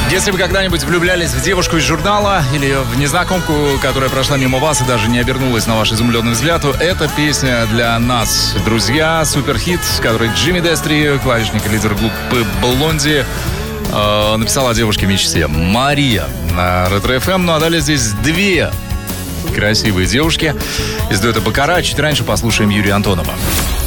Если вы когда-нибудь влюблялись в девушку из журнала или в незнакомку, которая прошла мимо вас и даже не обернулась на ваш изумленный взгляд, то эта песня для нас. Друзья, суперхит, который Джимми Дестри, клавишник и лидер группы Блонди, написал о девушке в мечте. Мария на Ретро-ФМ. Ну а далее здесь две красивые девушки из дуэта Бакара. Чуть раньше послушаем Юрия Антонова.